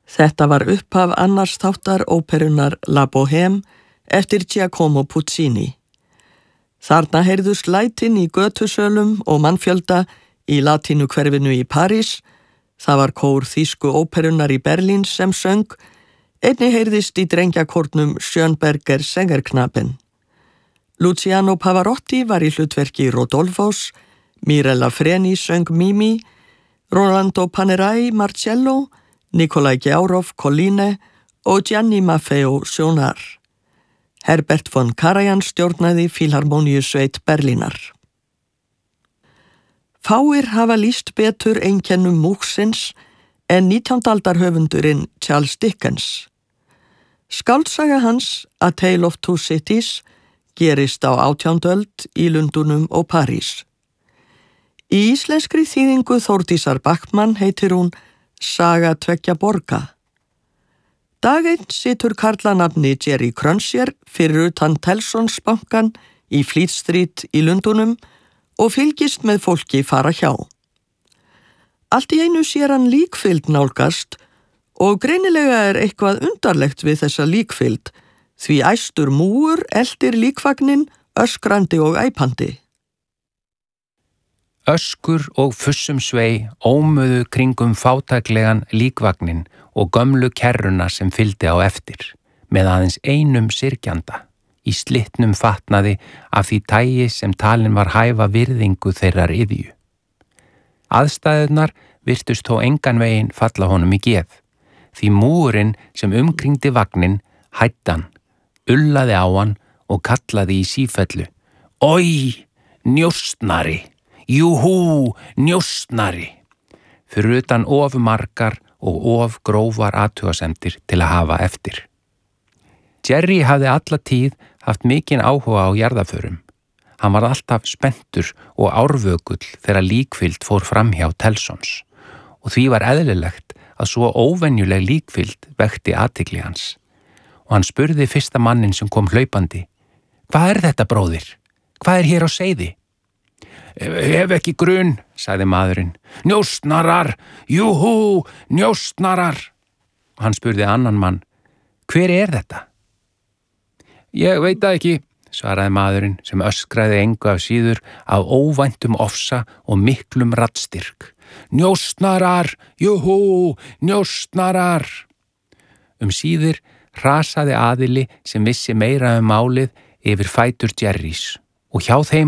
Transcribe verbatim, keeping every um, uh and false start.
Þetta var upphaf annars þáttar óperunar La Bohème eftir Giacomo Puccini. Þarna heyrðust lætin í götusölum og mannfjölda í latínukverfinu í París. Það var kór þýsku óperunar í Berlín sem söng. Einnig heyrðist í drengjakórnum Schönberger Sängerknaben. Luciano Pavarotti var í hlutverki Rodolfos, Mirella Freni söng Mimi, Rolando Panerai Marcello, Nikolai Gjaurov Colline og Gianni Maffeo Sjónar. Herbert von Karajan stjórnaði Filharmoniusveit Berlínar. Fáir hafa lýst betur einkennum múksins en nítjándu aldar höfundurinn Charles Dickens. Skáldsaga hans, A Tale of Two Cities, gerist á átjándu öld í Lundúnum og París. Í íslenskri þýðingu Þórdísar Backman heitir hún Saga tveggja borga. Dag einn situr karlanafni Jerry Cruncher fyrir utan Tellsons-bankan í Fleet Street í Lundúnum og fylgist með fólki fara hjá. Allt í einu sér hann líkfylgd nálgast og greinilega er eitthvað undarlegt við þessa líkfylgd því æstur múgur eltir líkvagnin öskrandi og æpandi. Öskur og fussum svei ómuðu kringum fátæklegan líkvagnin og gömlu kerruna sem fylgdi á eftir, með aðeins einum syrgjanda, í slitnum fatnaði af því tagi sem talin var hæfa virðingu þeirrar iðju. Aðstæðurnar virtust þó engan veginn falla honum í geð, því múgurinn sem umkringdi vagnin hættan, ullaði á hann og kallaði í sífellu: Oj, njóstnari! Júhú, njóstnari! Fyrir utan of margar og of grófar athugasemdir til að hafa eftir. Jerry hafði alla tíð haft mikinn áhuga á jarðaförum. Hann var alltaf spenntur og árvökull þegar líkfylgd fór fram hjá Tellsons og því var eðlilegt að svo óvenjuleg líkfylgd vekti athygli hans. Og hann spurði fyrsta mannin sem kom hlaupandi: Hvað er þetta, bróðir? Hvað er hér á seiði? Hef ekki grun, sagði maðurinn. Njóstnarar, júhú, njóstnarar. Hann spurði annan mann: Hver er þetta? Ég veit það ekki, svaraði maðurinn sem öskraði engu af síður af óvæntum ofsa og miklum raddstyrk. Njóstnarar, júhú, njóstnarar. Um síðir hrasaði aðili sem vissi meira um málið yfir fætur Jerrys og hjá þeim